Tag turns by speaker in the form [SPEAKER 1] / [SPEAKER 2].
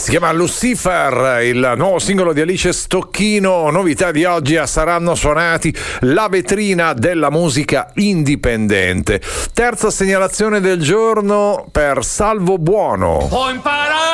[SPEAKER 1] Si chiama Lucifer, il nuovo singolo di Alice Stocchino. Novità di oggi a Saranno Suonati, la vetrina della musica indipendente. Terza segnalazione del giorno per Salvo Buono.
[SPEAKER 2] Ho imparato